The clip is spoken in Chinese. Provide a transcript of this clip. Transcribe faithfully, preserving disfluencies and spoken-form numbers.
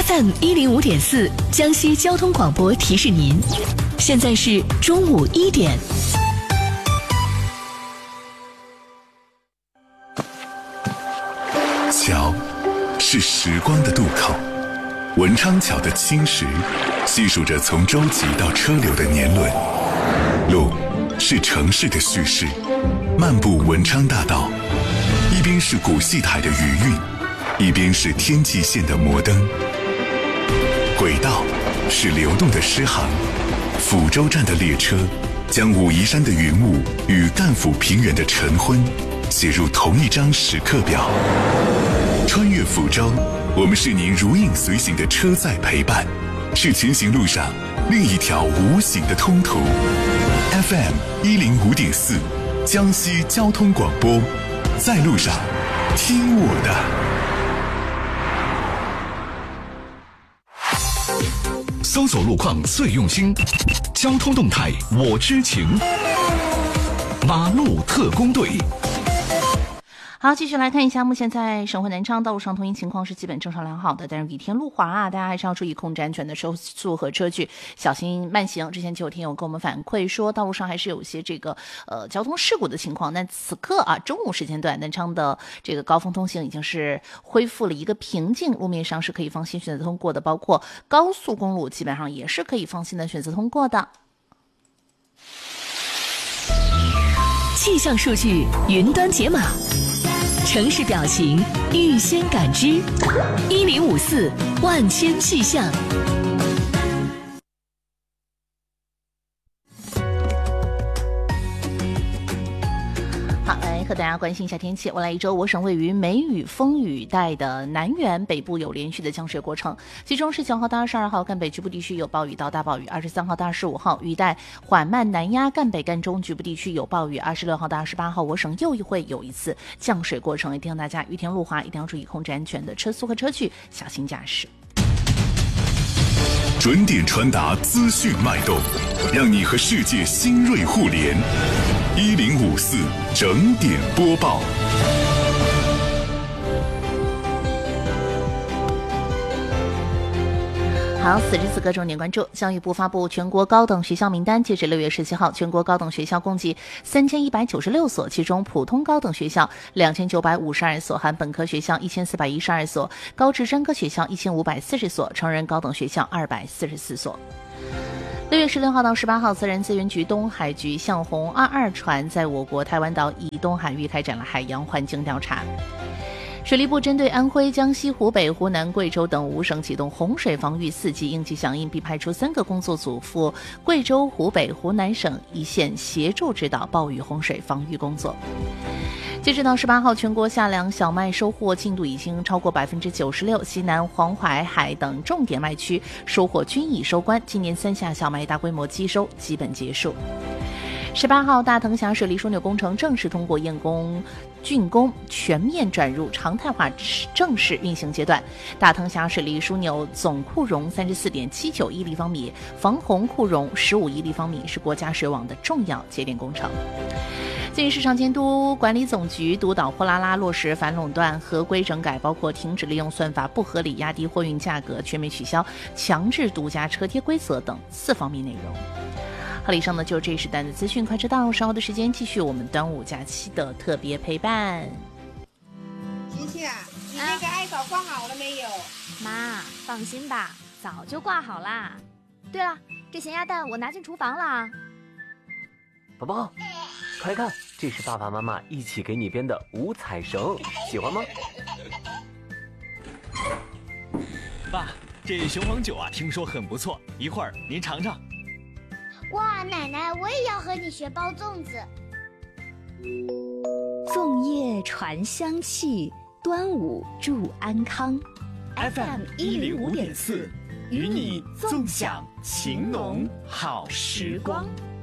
F M 一零五点四江西交通广播提示您，现在是中午一点。 桥是时光的渡口，文昌桥的青石细数着从舟楫到车流的年轮。路是城市的叙事，漫步文昌大道，一边是古戏台的余韵，一边是天际线的摩登。轨道是流动的诗行，抚州站的列车将武夷山的云雾与赣抚平原的晨昏写入同一张时刻表。穿越抚州，我们是您如影随形的车载陪伴，是前行路上另一条无形的通途。F M 一零五点四，江西交通广播，在路上听我的。 搜索路况最用心，交通动态我知情。马路特工队。 好，继续来看一下，目前在省会南昌道路上通行情况是基本正常良好的，但是雨天路滑啊，大家还是要注意控制安全的车速和车距，小心慢行。之前就有听友跟我们反馈说，道路上还是有一些这个呃交通事故的情况。但此刻啊，中午时间段，南昌的这个高峰通行已经是恢复了一个平静，路面上是可以放心选择通过的，包括高速公路基本上也是可以放心的选择通过的。 气象数据云端解码，城市表情预先感知，一零五四万千气象。 好，来和大家关心一下天气。未来一周，我省位于梅雨风雨带的南缘北部有连续的降水过程，其中十九号到二十二号赣北局部地区有暴雨到大暴雨，二十三号到二十五号雨带缓慢南压赣北赣中局部地区有暴雨，二十六号到二十八号我省又会有一次降水过程，也提醒大家雨天路滑一定要注意控制安全的车速和车距，小心驾驶。 准点传达资讯脉动，让你和世界新锐互联。一零五四整点播报。 好，此时此刻重点关注，教育部发布全国高等学校名单，截止六月十七号，全国高等学校共计三千一百九十六所，其中普通高等学校两千九百五十二所，含本科学校一千四百一十二所，高职专科学校一千五百四十所，成人高等学校二百四十四所。六月十六号到十八号，自然资源局东海局向红二二船在我国台湾岛以东海域开展了海洋环境调查。水利部针对安徽、江西、湖北、湖南、贵州等五省启动洪水防御四级应急响应，并派出三个工作组赴贵州、湖北、湖南省一线协助指导暴雨洪水防御工作。截止到十八号，全国夏粮小麦收获进度已经超过百分之九十六，西南、黄淮海等重点麦区收获均已收官，今年三夏小麦大规模机收基本结束。十八号，大藤峡水利枢纽工程正式通过验工竣工，全面转入常态化正式运行阶段。大藤峡水利枢纽总库容三十四点七九亿立方米，防洪库容十五亿立方米，是国家水网的重要节点工程。近日，市场监督管理总局督导货拉拉落实反垄断合规整改，包括停止利用算法不合理压低货运价格，全面取消强制独家车贴规则等四方面内容。好，以上呢就是这一时段的资讯，快知道稍后的时间继续我们端午假期的特别陪伴。 琪琪啊，你那个艾草挂好了没有？ 妈，放心吧，早就挂好啦。对了，这咸鸭蛋我拿进厨房了。 宝宝，快看，这是爸爸妈妈一起给你编的五彩绳，喜欢吗？ 爸，这雄黄酒啊，听说很不错，一会儿您尝尝。 哇，奶奶，我也要和你学包粽子。 粽叶传香气，端午祝安康。 F M 一零五点四，与你纵享情浓好时光。